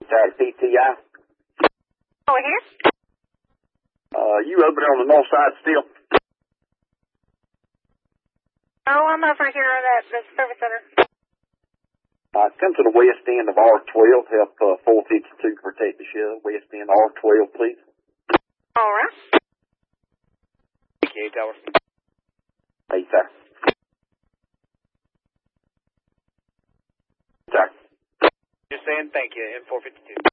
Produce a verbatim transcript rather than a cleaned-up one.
Tag P T I. Oh, here? Uh, you over there on the north side still? Oh, I'm over here at the service center. Uh, come to the west end of R twelve. Help uh, four fifty-two protect the shell. West end R twelve, please. All right. K Tower. Hey, sir. Sir. Just saying thank you, M four fifty-two.